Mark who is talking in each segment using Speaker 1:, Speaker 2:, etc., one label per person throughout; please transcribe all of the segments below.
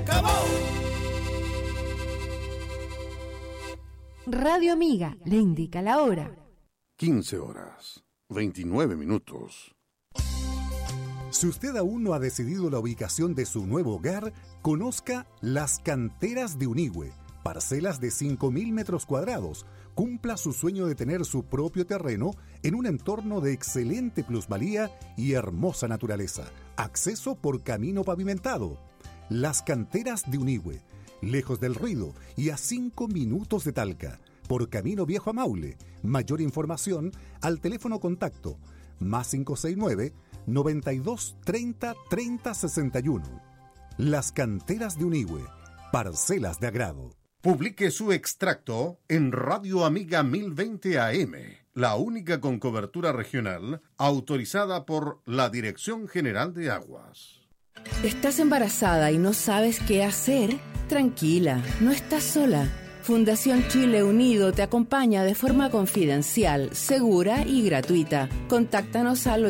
Speaker 1: Radio Amiga le indica la hora.
Speaker 2: 15 horas, 29 minutos.
Speaker 3: Si usted aún no ha decidido la ubicación de su nuevo hogar, conozca Las Canteras de Unigüe, parcelas de 5.000 metros cuadrados. Cumpla su sueño de tener su propio terreno en un entorno de excelente plusvalía y hermosa naturaleza. Acceso por camino pavimentado. Las Canteras de Unigüe, lejos del ruido y a 5 minutos de Talca, por Camino Viejo a Maule. Mayor información al teléfono contacto +569 92 30 30 61. Las Canteras de Unigüe, parcelas de agrado.
Speaker 2: Publique su extracto en Radio Amiga 1020 AM, la única con cobertura regional autorizada por la Dirección General de Aguas.
Speaker 4: ¿Estás embarazada y no sabes qué hacer? Tranquila, no estás sola. Fundación Chile Unido te acompaña de forma confidencial, segura y gratuita. Contáctanos al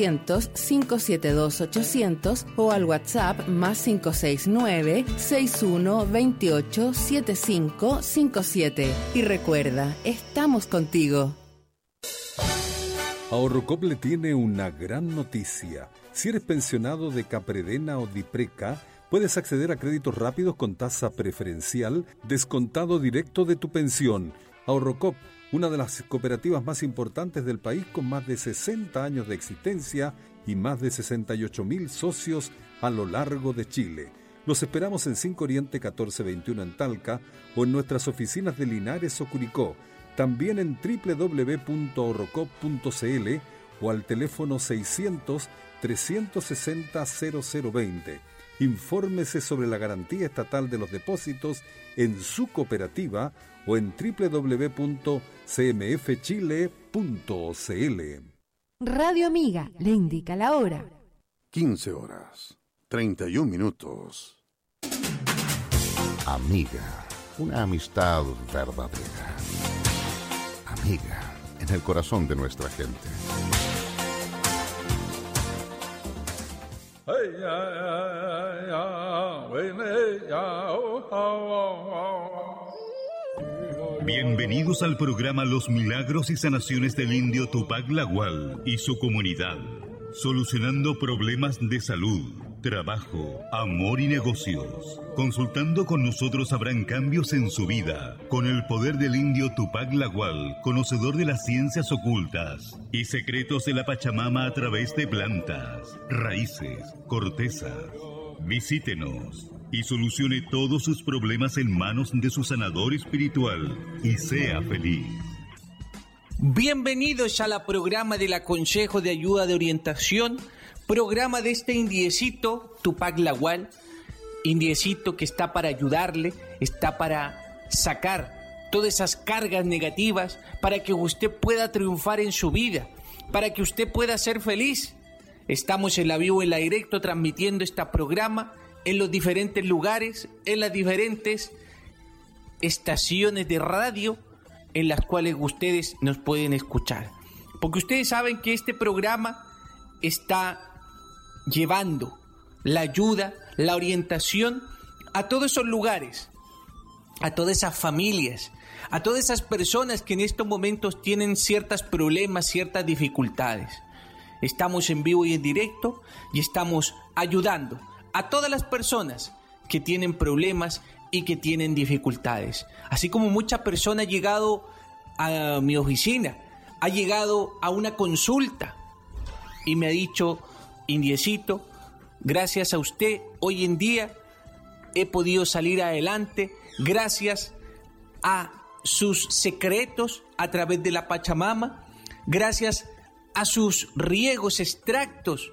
Speaker 4: 800-572-800 o al WhatsApp +569-6128-7557. Y recuerda, estamos contigo.
Speaker 5: Ahorrocop le tiene una gran noticia. Si eres pensionado de Capredena o Dipreca, puedes acceder a créditos rápidos con tasa preferencial, descontado directo de tu pensión. Ahorrocop, una de las cooperativas más importantes del país con más de 60 años de existencia y más de 68.000 socios a lo largo de Chile. Los esperamos en 5 Oriente 1421 en Talca o en nuestras oficinas de Linares o Curicó. También en www.ahorrocop.cl o al teléfono 600-360-0020. Infórmese sobre la garantía estatal de los depósitos en su cooperativa o en www.cmfchile.cl.
Speaker 1: Radio Amiga le indica la hora.
Speaker 2: 15 horas, 31 minutos.
Speaker 6: Amiga, una amistad verdadera. Amiga, en el corazón de nuestra gente.
Speaker 7: Bienvenidos al programa Los Milagros y Sanaciones del Indio Tupac Lagual y su comunidad, solucionando problemas de salud, trabajo, amor y negocios. Consultando con nosotros habrán cambios en su vida, con el poder del indio Tupac Lagual, conocedor de las ciencias ocultas y secretos de la Pachamama a través de plantas, raíces, cortezas. Visítenos y solucione todos sus problemas en manos de su sanador espiritual y sea feliz.
Speaker 8: Bienvenidos a la programa del Consejo de Ayuda de Orientación, programa de este indiecito Tupac Lagual, indiecito que está para ayudarle, está para sacar todas esas cargas negativas, para que usted pueda triunfar en su vida, para que usted pueda ser feliz. Estamos en la vivo, en la directo, transmitiendo este programa en los diferentes lugares, en las diferentes estaciones de radio en las cuales ustedes nos pueden escuchar. Porque ustedes saben que este programa está llevando la ayuda, la orientación a todos esos lugares, a todas esas familias, a todas esas personas que en estos momentos tienen ciertos problemas, ciertas dificultades. Estamos en vivo y en directo y estamos ayudando a todas las personas que tienen problemas y que tienen dificultades. Así como mucha persona ha llegado a mi oficina, ha llegado a una consulta y me ha dicho: indiecito, gracias a usted, hoy en día he podido salir adelante gracias a sus secretos a través de la Pachamama, gracias a sus riegos extractos,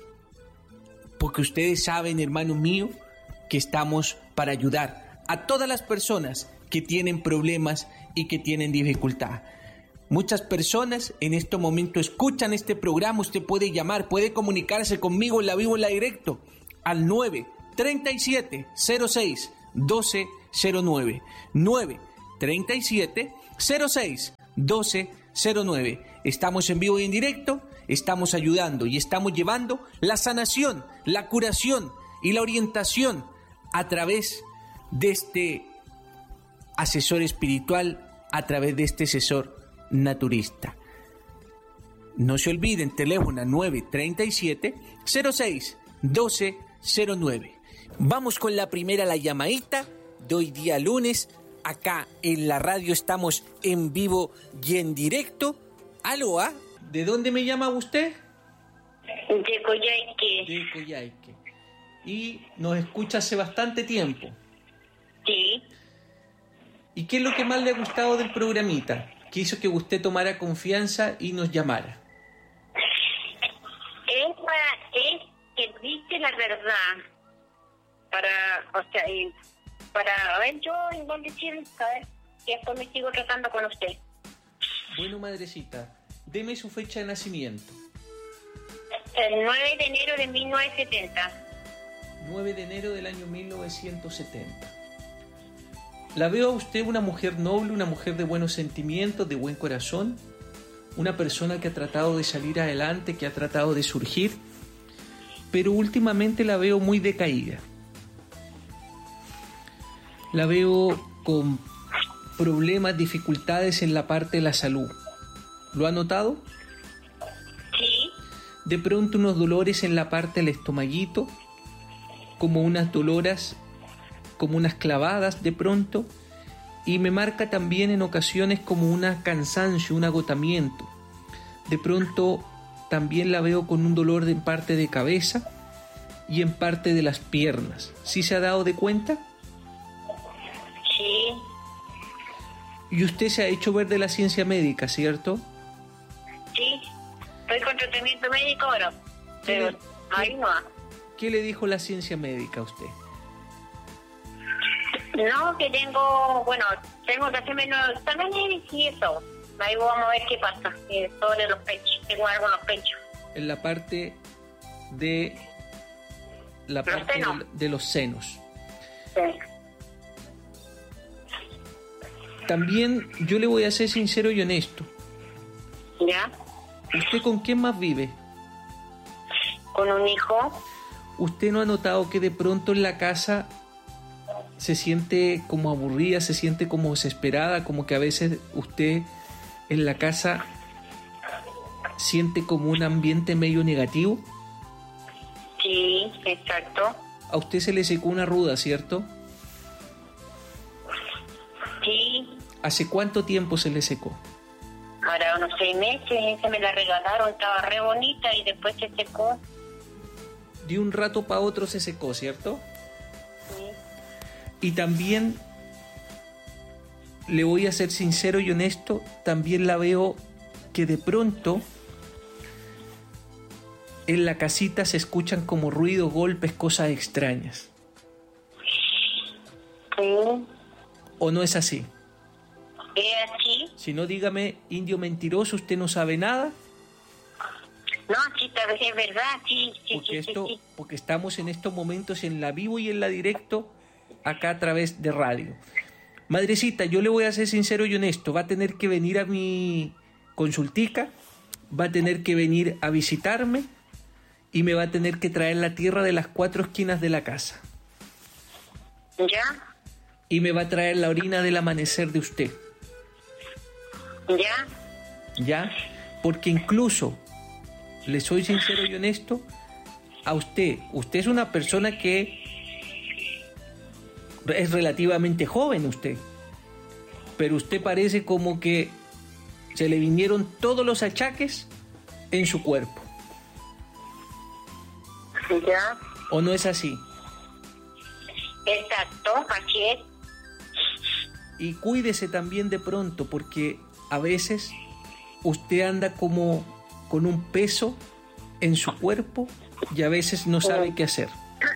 Speaker 8: porque ustedes saben, hermanos míos, que estamos para ayudar a todas las personas que tienen problemas y que tienen dificultad. Muchas personas en este momento escuchan este programa. Usted puede llamar, puede comunicarse conmigo en la vivo, en la directo, al 937-06-1209. 937-06-1209. Estamos en vivo y en directo, estamos ayudando y estamos llevando la sanación, la curación y la orientación a través de este asesor espiritual, a través de este asesor naturista. No se olviden, teléfono 937-06-1209. Vamos con la primera, la llamadita de hoy día lunes. Acá en la radio estamos en vivo y en directo. ¿Aló? ¿De dónde me llama usted?
Speaker 9: De Coyhaique.
Speaker 8: De Coyhaique. Y nos escucha hace bastante tiempo.
Speaker 9: Sí.
Speaker 8: ¿Y qué es lo que más le ha gustado del programita? ¿Qué hizo que usted tomara confianza y nos llamara?
Speaker 9: Es que dice la verdad. Para ver yo en dónde quieren saber y después me sigo tratando con usted.
Speaker 8: Bueno, madrecita, deme su fecha de nacimiento.
Speaker 9: El 9 de enero de 1970.
Speaker 8: 9 de enero del año 1970. La veo a usted una mujer noble, una mujer de buenos sentimientos, de buen corazón, una persona que ha tratado de salir adelante, que ha tratado de surgir, pero últimamente la veo muy decaída. La veo con problemas, dificultades en la parte de la salud. ¿Lo ha notado?
Speaker 9: Sí.
Speaker 8: De pronto unos dolores en la parte del estomaguito, como unas doloras, como unas clavadas de pronto, y me marca también en ocasiones como un cansancio, un agotamiento. De pronto también la veo con un dolor en parte de cabeza y en parte de las piernas. ¿Sí se ha dado de cuenta?
Speaker 9: Sí.
Speaker 8: Y usted se ha hecho ver de la ciencia médica, ¿cierto?
Speaker 9: Sí. Estoy con tratamiento médico ahora, pero ahí no.
Speaker 8: ¿Qué le dijo la ciencia médica a usted?
Speaker 9: No, que tengo que hacerme los exámenes y eso. Ahí vamos a ver qué pasa. Sobre los pechos. Tengo algo en los pechos.
Speaker 8: En la parte de de los senos.
Speaker 9: Sí.
Speaker 8: También yo le voy a ser sincero y honesto.
Speaker 9: ¿Ya?
Speaker 8: ¿Usted con quién más vive?
Speaker 9: Con un hijo.
Speaker 8: ¿Usted no ha notado que de pronto en la casa se siente como aburrida, se siente como desesperada, como que a veces usted en la casa siente como un ambiente medio negativo?
Speaker 9: Sí, exacto.
Speaker 8: A usted se le secó una ruda, ¿cierto?
Speaker 9: Sí.
Speaker 8: ¿Hace cuánto tiempo se le secó?
Speaker 9: Ahora unos 6 meses, se me la regalaron, estaba re bonita y después se secó.
Speaker 8: De un rato para otro se secó, ¿cierto?
Speaker 9: Sí.
Speaker 8: Y también, le voy a ser sincero y honesto, también la veo que de pronto en la casita se escuchan como ruidos, golpes, cosas extrañas.
Speaker 9: Sí.
Speaker 8: ¿O no es así?
Speaker 9: ¿Es así?
Speaker 8: Si no, dígame, indio mentiroso, ¿usted no sabe nada?
Speaker 9: No, sí, tal vez es verdad, sí.
Speaker 8: Porque estamos en estos momentos en la vivo y en la directo, acá a través de radio. Madrecita, yo le voy a ser sincero y honesto, va a tener que venir a mi consultica, va a tener que venir a visitarme y me va a tener que traer la tierra de las 4 esquinas de la casa.
Speaker 9: ¿Ya?
Speaker 8: Y me va a traer la orina del amanecer de usted.
Speaker 9: ¿Ya?
Speaker 8: ¿Ya? Porque incluso, le soy sincero y honesto, a usted es una persona que es relativamente joven usted, pero usted parece como que se le vinieron todos los achaques en su cuerpo.
Speaker 9: ¿Ya?
Speaker 8: ¿O no es así?
Speaker 9: Exacto, así es.
Speaker 8: Y cuídese también de pronto, porque a veces usted anda como con un peso en su cuerpo y a veces no sabe qué hacer.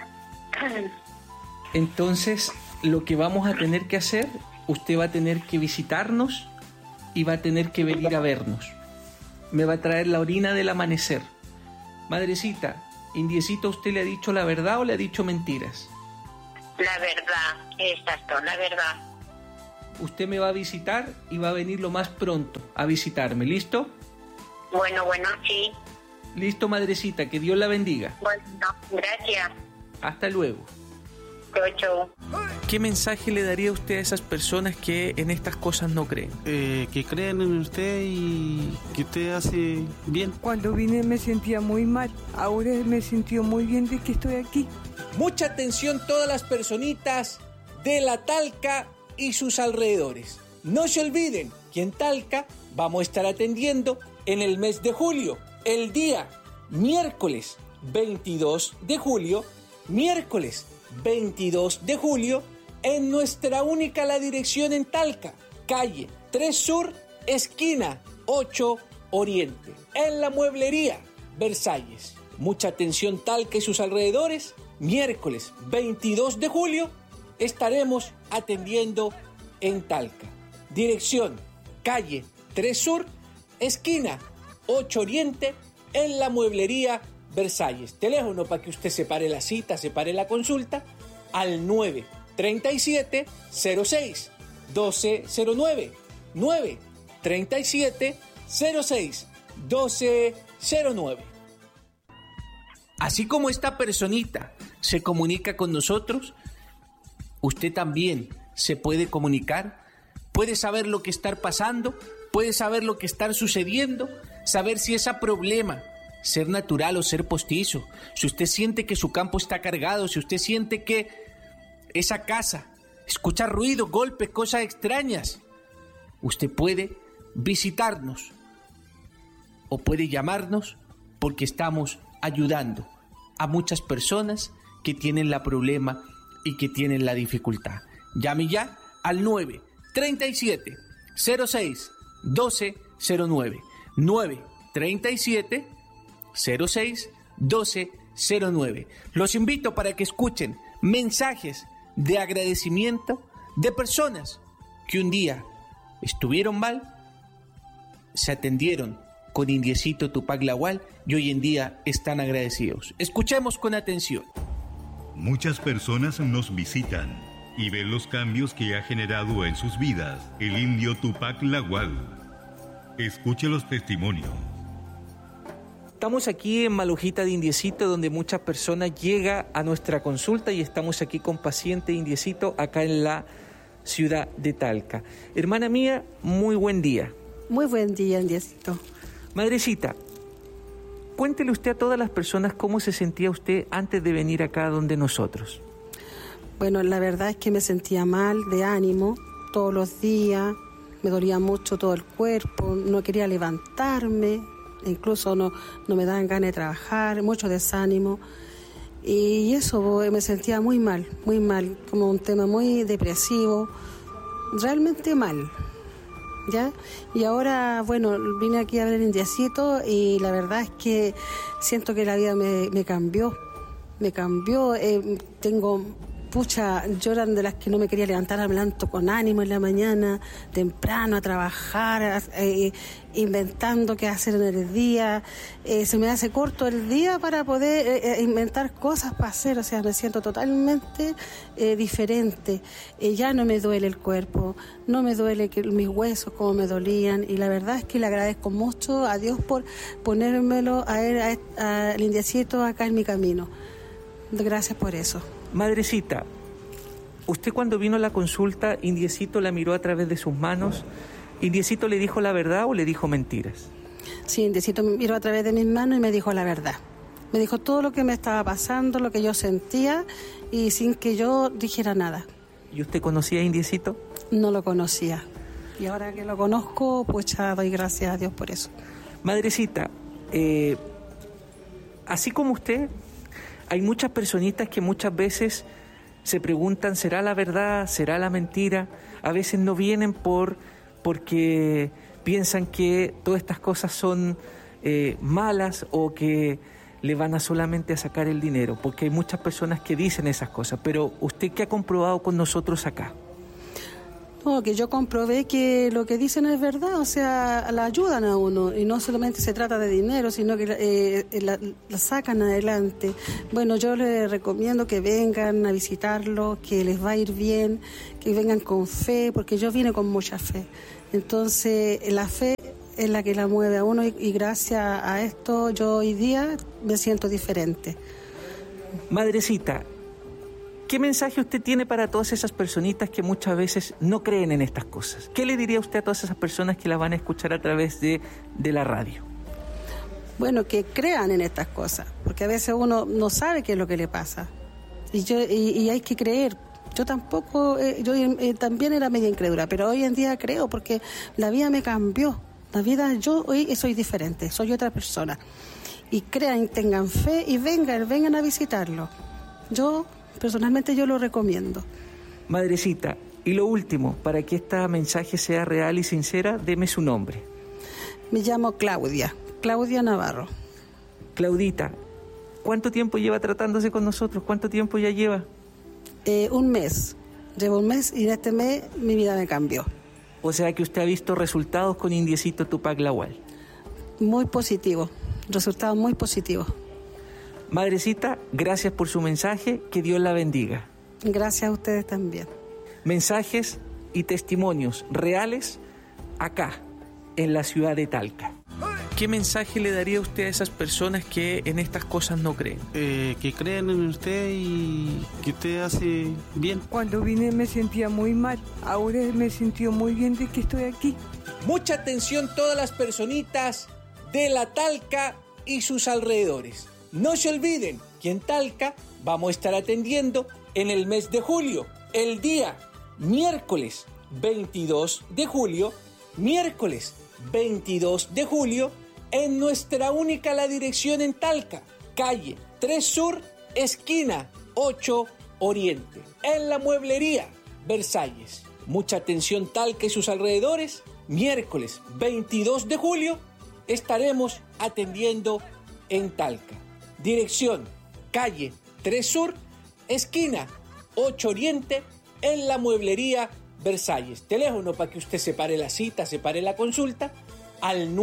Speaker 8: Entonces, lo que vamos a tener que hacer, usted va a tener que visitarnos y va a tener que venir a vernos. Me va a traer la orina del amanecer. Madrecita, indiecito, ¿usted le ha dicho la verdad o le ha dicho mentiras?
Speaker 9: La verdad, exacto, la verdad.
Speaker 8: Usted me va a visitar y va a venir lo más pronto a visitarme, ¿listo?
Speaker 9: Bueno, sí.
Speaker 8: Listo, madrecita, que Dios la bendiga.
Speaker 9: Bueno, gracias.
Speaker 8: Hasta luego.
Speaker 9: Chau.
Speaker 8: ¿Qué mensaje le daría usted a esas personas que en estas cosas no creen?
Speaker 10: Que crean en usted y que usted hace bien.
Speaker 11: Cuando vine me sentía muy mal. Ahora me siento muy bien de que estoy aquí.
Speaker 8: Mucha atención todas las personitas de la Talca y sus alrededores. No se olviden que en Talca vamos a estar atendiendo en el mes de julio, el día miércoles 22 de julio, en nuestra única la dirección en Talca, calle 3 Sur, esquina 8 Oriente, en la mueblería Versalles. Mucha atención Talca y sus alrededores, miércoles 22 de julio estaremos atendiendo en Talca. Dirección, calle 3 Sur, esquina 8 Oriente, en la mueblería Versalles. Teléfono para que usted separe la cita, separe la consulta, al 937 06 1209. 937 06 1209. Así como esta personita se comunica con nosotros, usted también se puede comunicar, puede saber lo que está pasando, puede saber lo que está sucediendo, saber si ese problema, ser natural o ser postizo, si usted siente que su campo está cargado, si usted siente que esa casa escucha ruido, golpes, cosas extrañas, usted puede visitarnos o puede llamarnos porque estamos ayudando a muchas personas que tienen la problema y que tienen la dificultad. Llame ya al 937 06 1209. 937 06 1209. Los invito para que escuchen mensajes de agradecimiento de personas que un día estuvieron mal, se atendieron con Indiecito Tupac Lawal y hoy en día están agradecidos. Escuchemos con atención.
Speaker 7: Muchas personas nos visitan y ven los cambios que ha generado en sus vidas el indio Tupac Lawal. Escuche los testimonios.
Speaker 8: Estamos aquí en Malujita de Indiecito, donde muchas personas llegan a nuestra consulta y estamos aquí con paciente Indiecito acá en la ciudad de Talca. Hermana mía, muy buen día.
Speaker 12: Muy buen día, Indiecito.
Speaker 8: Madrecita, cuéntele usted a todas las personas cómo se sentía usted antes de venir acá donde nosotros.
Speaker 12: Bueno, la verdad es que me sentía mal de ánimo todos los días, me dolía mucho todo el cuerpo, no quería levantarme, incluso no me daban ganas de trabajar, mucho desánimo. Y eso, me sentía muy mal, como un tema muy depresivo, realmente mal. ¿Ya? Y ahora, bueno, vine aquí a ver el Indiecito y la verdad es que siento que la vida me cambió. Tengo yo era de las que no me quería levantar, me levanto con ánimo en la mañana, temprano a trabajar, inventando qué hacer en el día. Se me hace corto el día para poder inventar cosas para hacer, o sea, me siento totalmente diferente. Ya no me duele el cuerpo, no me duele mis huesos como me dolían, y la verdad es que le agradezco mucho a Dios por ponérmelo al Indiecito acá en mi camino. Gracias por eso.
Speaker 8: Madrecita, usted cuando vino a la consulta, Indiecito la miró a través de sus manos. ¿Indiecito le dijo la verdad o le dijo mentiras?
Speaker 12: Sí, Indiecito me miró a través de mis manos y me dijo la verdad. Me dijo todo lo que me estaba pasando, lo que yo sentía, y sin que yo dijera nada.
Speaker 8: ¿Y usted conocía a Indiecito?
Speaker 12: No lo conocía. Y ahora que lo conozco, pues ya doy gracias a Dios por eso.
Speaker 8: Madrecita, así como usted, hay muchas personitas que muchas veces se preguntan, ¿será la verdad? ¿Será la mentira? A veces no vienen porque piensan que todas estas cosas son malas o que le van a solamente a sacar el dinero, porque hay muchas personas que dicen esas cosas. Pero ¿usted qué ha comprobado con nosotros acá?
Speaker 12: No, que yo comprobé que lo que dicen es verdad, o sea, la ayudan a uno y no solamente se trata de dinero, sino que la sacan adelante. Bueno, yo les recomiendo que vengan a visitarlo, que les va a ir bien, que vengan con fe, porque yo vine con mucha fe. Entonces, la fe es la que la mueve a uno y gracias a esto yo hoy día me siento diferente.
Speaker 8: Madrecita, ¿Qué mensaje usted tiene para todas esas personitas que muchas veces no creen en estas cosas? ¿Qué le diría usted a todas esas personas que las van a escuchar a través de la radio?
Speaker 12: Bueno, que crean en estas cosas, porque a veces uno no sabe qué es lo que le pasa. Y hay que creer. Yo tampoco, también era media incrédula, pero hoy en día creo, porque la vida me cambió. Yo hoy soy diferente, soy otra persona. Y crean, tengan fe y vengan a visitarlo. Personalmente yo lo recomiendo.
Speaker 8: Madrecita, y lo último, para que este mensaje sea real y sincera, deme su nombre.
Speaker 12: Me llamo Claudia Navarro.
Speaker 8: Claudita, ¿cuánto tiempo lleva tratándose con nosotros? ¿Cuánto tiempo ya lleva?
Speaker 12: Un mes. Llevo un mes y en este mes mi vida me cambió.
Speaker 8: O sea que usted ha visto resultados con Indiecito Tupac Lawal.
Speaker 12: Muy positivo, resultados muy positivos.
Speaker 8: Madrecita, gracias por su mensaje, que Dios la bendiga.
Speaker 12: Gracias a ustedes también.
Speaker 8: Mensajes y testimonios reales acá, en la ciudad de Talca. ¿Qué mensaje le daría usted a esas personas que en estas cosas no creen?
Speaker 10: Que crean en usted y que usted hace bien.
Speaker 11: Cuando vine me sentía muy mal, ahora me siento muy bien de que estoy aquí.
Speaker 8: Mucha atención todas las personitas de la Talca y sus alrededores. No se olviden que en Talca vamos a estar atendiendo en el mes de julio, el día miércoles 22 de julio, en nuestra única la dirección en Talca, calle 3 Sur, esquina 8 Oriente, en la mueblería Versalles. Mucha atención Talca y sus alrededores, miércoles 22 de julio estaremos atendiendo en Talca. Dirección, calle 3 Sur, esquina 8 Oriente, en la mueblería Versalles. Teléfono para que usted separe la cita, separe la consulta, al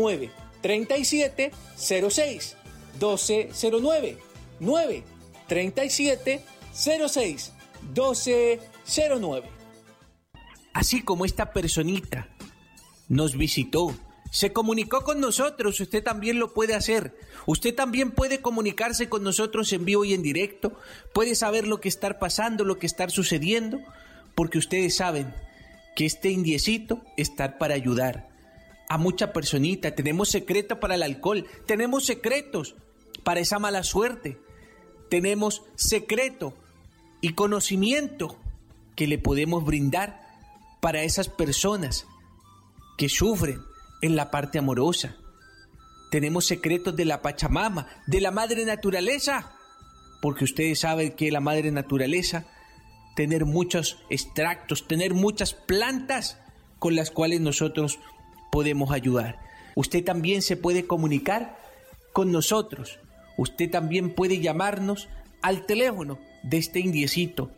Speaker 8: 937-06-1209. 937-06-1209. Así como esta personita nos visitó, se comunicó con nosotros, usted también lo puede hacer. Usted también puede comunicarse con nosotros en vivo y en directo, puede saber lo que está pasando, lo que está sucediendo, porque ustedes saben que este indiecito está para ayudar a mucha personita. Tenemos secreto para el alcohol, tenemos secretos para esa mala suerte, tenemos secreto y conocimiento que le podemos brindar para esas personas que sufren en la parte amorosa. Tenemos secretos de la Pachamama, de la Madre Naturaleza, porque ustedes saben que la Madre Naturaleza, tener muchos extractos, tener muchas plantas con las cuales nosotros podemos ayudar. Usted también se puede comunicar con nosotros. Usted también puede llamarnos al teléfono de este indiecito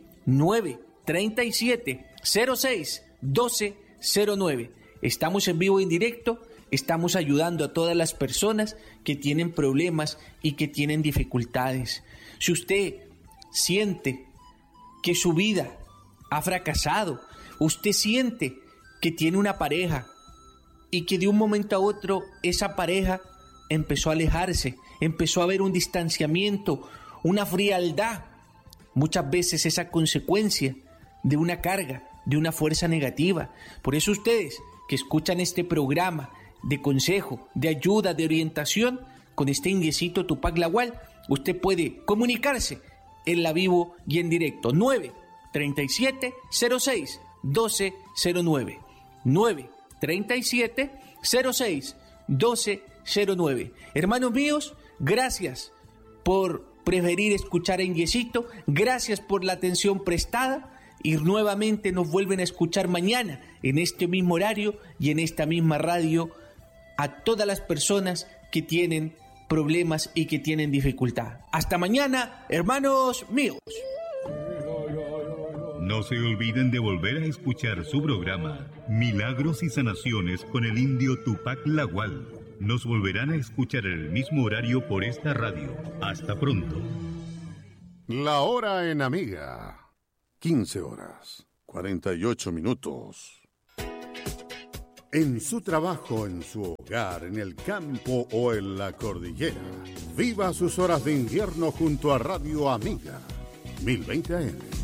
Speaker 8: 937-06-1209. Estamos en vivo y en directo, estamos ayudando a todas las personas que tienen problemas y que tienen dificultades. Si usted siente que su vida ha fracasado, usted siente que tiene una pareja y que de un momento a otro esa pareja empezó a alejarse, empezó a haber un distanciamiento, una frialdad, muchas veces esa consecuencia de una carga, de una fuerza negativa. Por eso ustedes que escuchan este programa de consejo, de ayuda, de orientación con este indiecito Tupac Lawal, usted puede comunicarse en la vivo y en directo. 937-06-1209. 937-06-1209. Hermanos míos, gracias por preferir escuchar a Indiecito, gracias por la atención prestada y nuevamente nos vuelven a escuchar mañana en este mismo horario y en esta misma radio a todas las personas que tienen problemas y que tienen dificultad. Hasta mañana, hermanos míos.
Speaker 7: No se olviden de volver a escuchar su programa Milagros y Sanaciones con el indio Tupac Lawal. Nos volverán a escuchar en el mismo horario por esta radio. Hasta pronto.
Speaker 2: La hora en Amiga. 15 horas, 48 minutos. En su trabajo, en su hogar, en el campo o en la cordillera, viva sus horas de invierno junto a Radio Amiga 1020 AM.